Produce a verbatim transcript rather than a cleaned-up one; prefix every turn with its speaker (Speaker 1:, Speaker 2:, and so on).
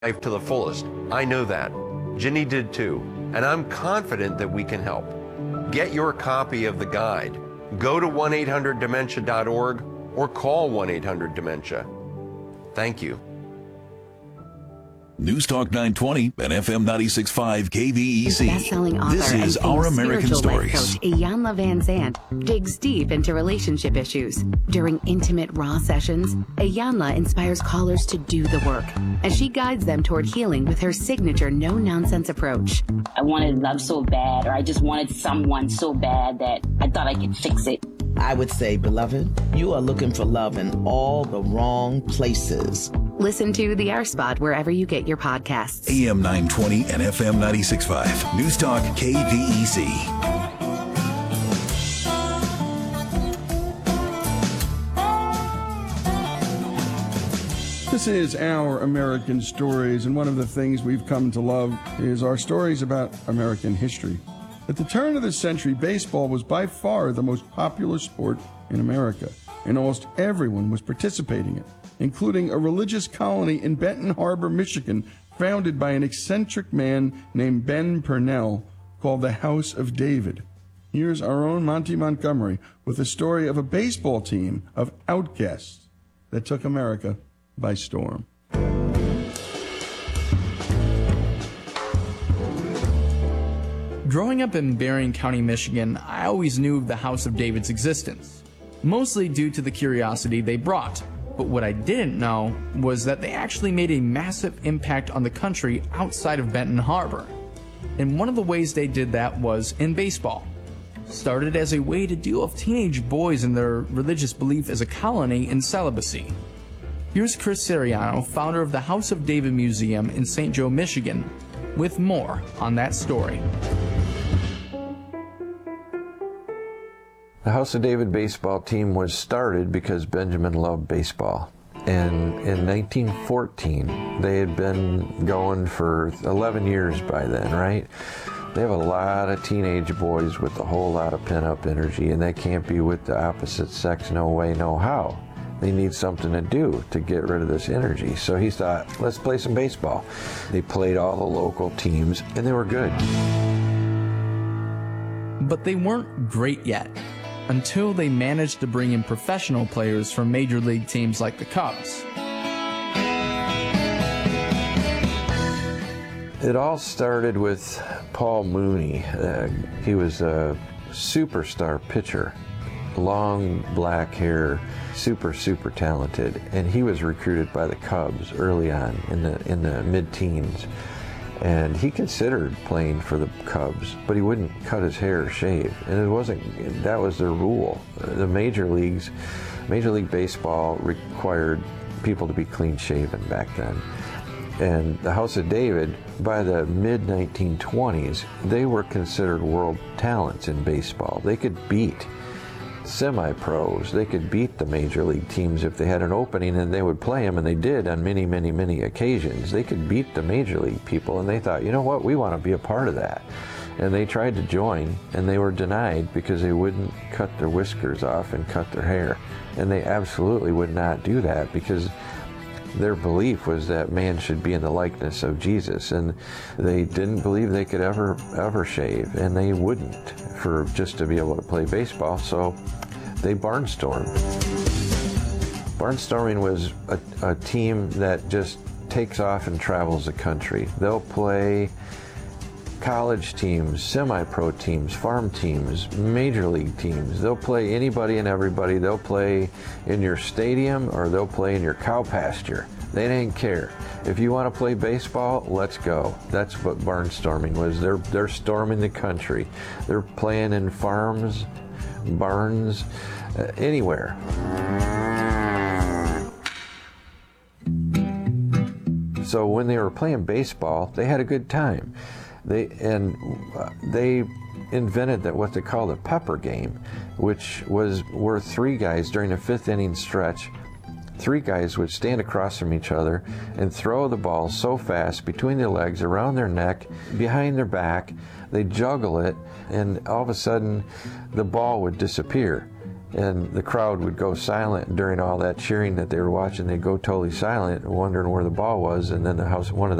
Speaker 1: life to the fullest. I know that. Ginny did too. And I'm confident that we can help. Get your copy of the guide. Go to one eight hundred dementia dot org or call one eight hundred dementia. Thank you.
Speaker 2: News Talk nine twenty and F M ninety-six point five K V E C.
Speaker 3: Best-selling author
Speaker 2: This is
Speaker 3: and
Speaker 2: Our
Speaker 3: famed
Speaker 2: American
Speaker 3: spiritual life
Speaker 2: Stories.
Speaker 3: coach Iyanla Vanzant digs deep into relationship issues. During intimate, raw sessions, Iyanla inspires callers to do the work, and she guides them toward healing with her signature no-nonsense approach.
Speaker 4: I wanted love so bad, or I just wanted someone so bad that I thought I could fix it.
Speaker 5: I would say, beloved, you are looking for love in all the wrong places.
Speaker 3: Listen to The Air Spot wherever you get your podcasts.
Speaker 2: A M nine twenty and F M ninety-six point five. News Talk K V E C.
Speaker 6: This is Our American Stories, and one of the things we've come to love is our stories about American history. At the turn of the century, baseball was by far the most popular sport in America, and almost everyone was participating in it, including a religious colony in Benton Harbor, Michigan, founded by an eccentric man named Ben Purnell, called the House of David. Here's our own Monty Montgomery with the story of a baseball team of outcasts that took America by storm.
Speaker 7: Growing up in Berrien County, Michigan, I always knew of the House of David's existence, mostly due to the curiosity they brought. But what I didn't know was that they actually made a massive impact on the country outside of Benton Harbor. And one of the ways they did that was in baseball. Started as a way to deal with teenage boys and their religious belief as a colony in celibacy. Here's Chris Siriano, founder of the House of David Museum in Saint Joe, Michigan, with more on that story.
Speaker 8: The House of David baseball team was started because Benjamin loved baseball. And in nineteen fourteen, they had been going for eleven years by then, right? They have a lot of teenage boys with a whole lot of pent-up energy, and they can't be with the opposite sex no way, no how. They need something to do to get rid of this energy. So he thought, let's play some baseball. They played all the local teams, and they were good.
Speaker 7: But they weren't great yet, until they managed to bring in professional players from major league teams like the Cubs.
Speaker 8: It all started with Paul Mooney. Uh, he was a superstar pitcher, long black hair, super, super talented, and he was recruited by the Cubs early on in the in the mid-teens. And he considered playing for the Cubs, but he wouldn't cut his hair or shave. And it wasn't, that was their rule. The major leagues, Major League Baseball required people to be clean shaven back then. And the House of David, by the mid nineteen twenties, they were considered world talents in baseball. They could beat semi-pros. They could beat the major league teams if they had an opening, and they would play them, and they did on many, many, many occasions. They could beat the major league people, and they thought, you know what, we want to be a part of that. And they tried to join, and they were denied because they wouldn't cut their whiskers off and cut their hair. And they absolutely would not do that because their belief was that man should be in the likeness of Jesus, and they didn't believe they could ever, ever shave, and they wouldn't for just to be able to play baseball, so they barnstormed. Barnstorming was a, a team that just takes off and travels the country. They'll play college teams, semi-pro teams, farm teams, major league teams. They'll play anybody and everybody. They'll play in your stadium or they'll play in your cow pasture. They didn't care. If you want to play baseball, let's go. That's what barnstorming was. They're they're storming the country. They're playing in farms, barns, uh, anywhere. So when they were playing baseball, they had a good time. They and uh, they invented that what they call the pepper game, which was where three guys during a fifth inning stretch, three guys would stand across from each other and throw the ball so fast between their legs, around their neck, behind their back. They'd juggle it, and all of a sudden, the ball would disappear. and the crowd would go silent during all that cheering that they were watching. They'd go totally silent, wondering where the ball was, and then the house, one of the